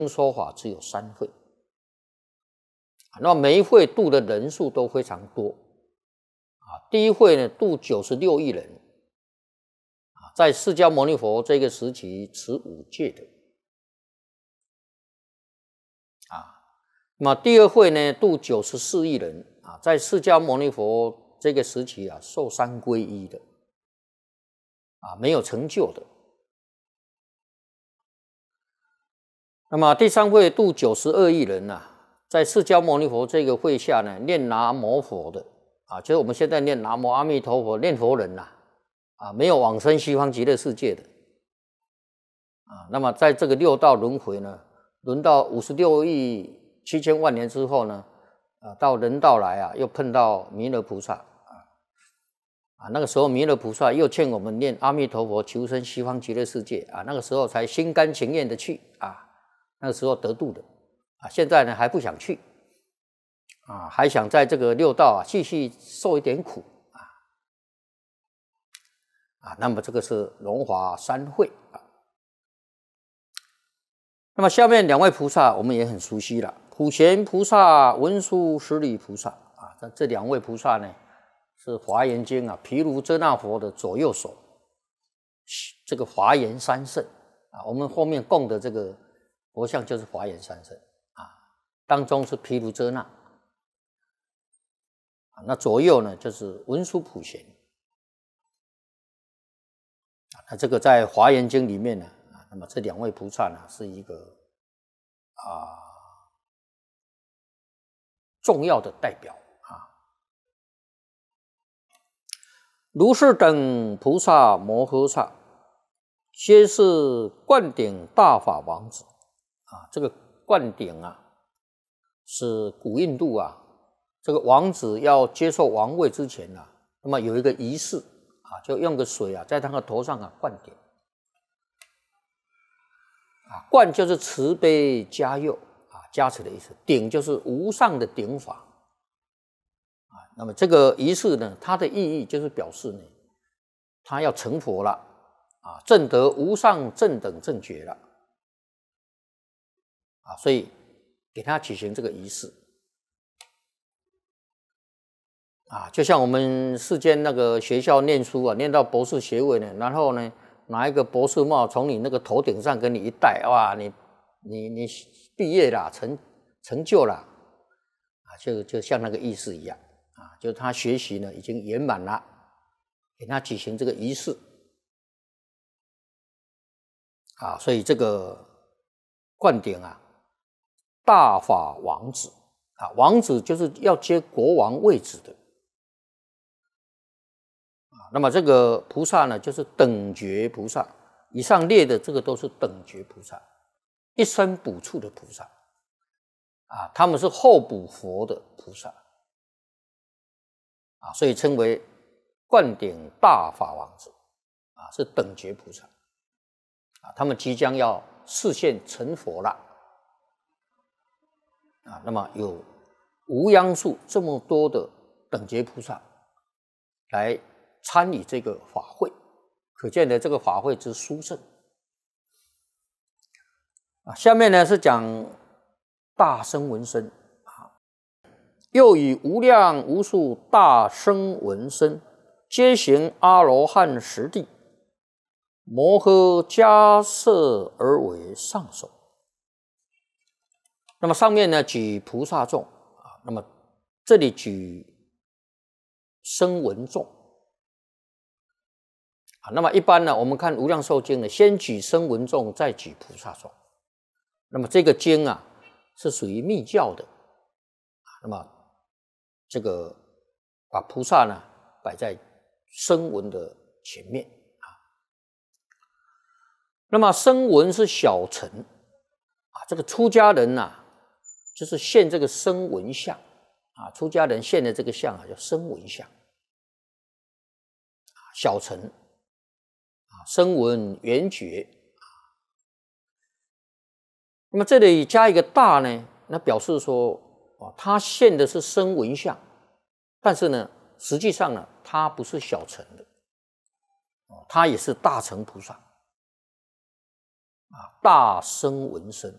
说法只有3会，那每一会度的人数都非常多。第一会呢度96亿人，在释迦牟尼佛这个时期持5戒的。那么第二会呢度94亿人，在释迦牟尼佛这个时期受3皈依的，没有成就的。那么第三会度92亿人在释迦牟尼佛这个会下呢，念南无佛的就是我们现在念南无阿弥陀佛念佛人没有往生西方极乐世界的那么在这个6道轮回呢，轮到56亿7千万年之后呢，到人道来又碰到弥勒菩萨那个时候弥勒菩萨又劝我们念阿弥陀佛求生西方极乐世界那个时候才心甘情愿的去那个时候得度的现在呢还不想去还想在这个6道继续受一点苦那么这个是龙华3会那么下面2位菩萨我们也很熟悉了，普贤菩萨、文殊师利菩萨这2位菩萨呢是华严经毗卢遮那佛的左右手，这个华严三圣我们后面供的这个佛像就是华严三圣当中是毗卢遮那那左右呢就是文殊普贤那这个在华严经里面呢那么这2位菩萨呢是一个重要的代表如是等菩萨摩诃萨，皆是灌顶大法王子这个灌顶是古印度这个王子要接受王位之前那么有一个仪式就用个水在他的头上灌顶灌就是慈悲加佑加持的意思，顶就是无上的顶法那么这个仪式呢，它的意义就是表示呢，他要成佛了证得无上正等正觉了所以给他举行这个仪式就像我们世间那个学校念书念到博士学位呢，然后呢拿一个博士帽从你那个头顶上给你一戴，哇，你毕业了，成就了就像那个意思一样就是他学习呢已经圆满了，给他举行这个仪式所以这个灌顶大法王子王子就是要接国王位置的那么这个菩萨呢就是等觉菩萨，以上列的这个都是等觉菩萨，一生补处的菩萨他们是后补佛的菩萨所以称为灌顶大法王子是等觉菩萨他们即将要示现成佛了那么有无央数这么多的等觉菩萨来参与这个法会，可见的这个法会之殊胜下面呢是讲大声闻声又以无量无数大声闻声，皆行阿罗汉实地，摩诃迦摄而为上首。那么上面呢举菩萨众那么这里举声闻众那么一般呢我们看无量寿经呢，先举声闻众再举菩萨众。那么这个经是属于密教的那么这个把菩萨呢摆在声闻的前面那么声闻是小乘这个出家人就是现这个声闻相出家人现的这个相叫声闻相小乘声闻缘觉那么这里加一个大呢，那表示说他现的是声闻相，但是呢实际上呢他不是小乘的他也是大乘菩萨大声闻声